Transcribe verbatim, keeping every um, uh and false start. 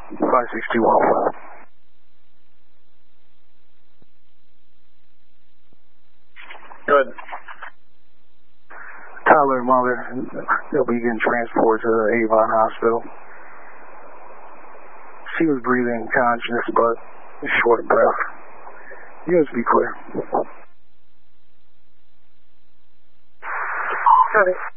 five six two one five. Good. Tyler and mother, they'll be getting transported to the Avon Hospital. She was breathing conscious, but short of breath. You guys be clear. Copy.